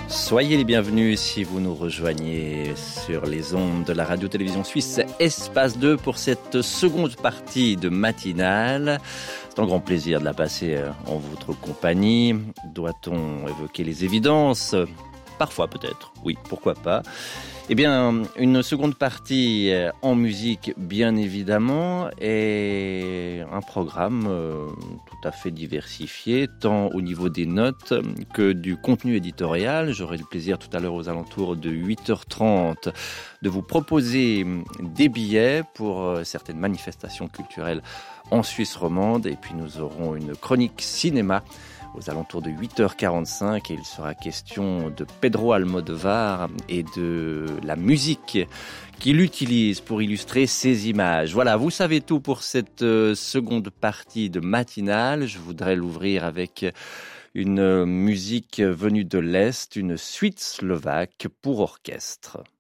Soyez les bienvenus si vous nous rejoignez sur les ondes de la radio-télévision suisse Espace 2 pour cette seconde partie de matinale. C'est un grand plaisir de la passer en votre compagnie. Doit-on évoquer les évidences ? Parfois peut-être, oui, pourquoi pas. Eh bien, une seconde partie en musique, bien évidemment, et un programme tout à fait diversifié, tant au niveau des notes que du contenu éditorial. J'aurai le plaisir tout à l'heure aux alentours de 8h30 de vous proposer des billets pour certaines manifestations culturelles en Suisse romande. Et puis nous aurons une chronique cinéma aux alentours de 8h45 et il sera question de Pedro Almodovar et de la musique qu'il utilise pour illustrer ses images. Voilà, vous savez tout pour cette seconde partie de matinale. Je voudrais l'ouvrir avec une musique venue de l'Est, une suite slovaque pour orchestre.